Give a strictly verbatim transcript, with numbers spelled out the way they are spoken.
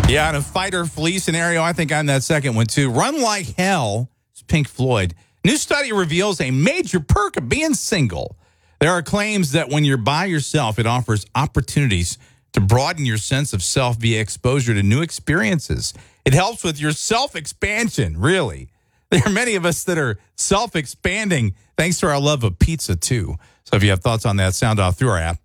Yeah, in a fight or flee scenario, I think I'm that second one too. Run Like Hell, it's Pink Floyd. New study reveals a major perk of being single. There are claims that when you're by yourself, it offers opportunities to broaden your sense of self via exposure to new experiences. It helps with your self-expansion, really. There are many of us that are self-expanding thanks to our love of pizza, too. So if you have thoughts on that, sound off through our app.